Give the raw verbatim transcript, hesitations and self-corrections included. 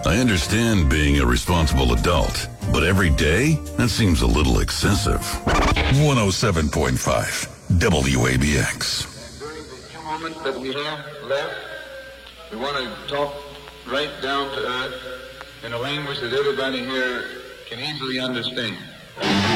I understand being a responsible adult, but every day? That seems a little excessive. one oh seven point five W A B X. During the few moments that we have left, we want to talk right down to earth in a language that everybody here can easily understand.